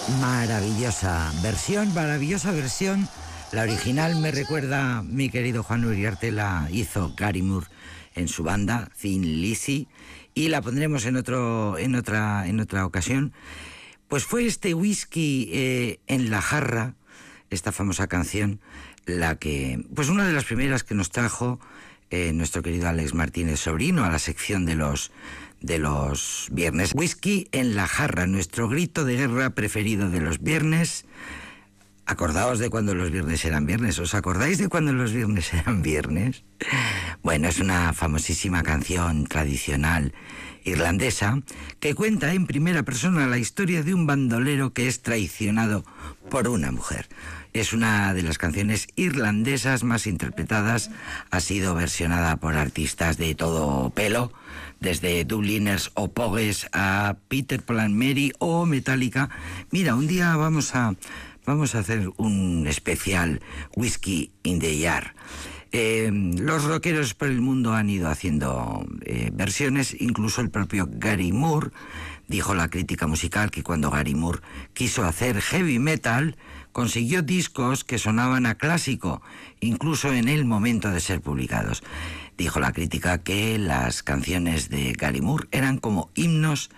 Maravillosa versión. La original me recuerda, mi querido Juan Uriarte, la hizo Gary Moore en su banda, Thin Lizzy, y la pondremos en otra ocasión. Pues fue este whisky en la jarra, esta famosa canción, la que, pues una de las primeras que nos trajo nuestro querido Alex Martínez Sobrino a la sección de los viernes. Whisky en la jarra, nuestro grito de guerra preferido de los viernes. Acordaos de cuando los viernes eran viernes. ¿Os acordáis de cuando los viernes eran viernes? Bueno, es una famosísima canción tradicional irlandesa que cuenta en primera persona la historia de un bandolero que es traicionado por una mujer. Es una de las canciones irlandesas más interpretadas. Ha sido versionada por artistas de todo pelo, desde Dubliners o Pogues a Peter, Paul and Mary o Metallica. Mira, un día vamos a hacer un especial Whiskey in the Jar. Los rockeros por el mundo han ido haciendo versiones, incluso el propio Gary Moore. Dijo la crítica musical que cuando Gary Moore quiso hacer heavy metal, consiguió discos que sonaban a clásico, incluso en el momento de ser publicados. Dijo la crítica que las canciones de Gary Moore eran como himnos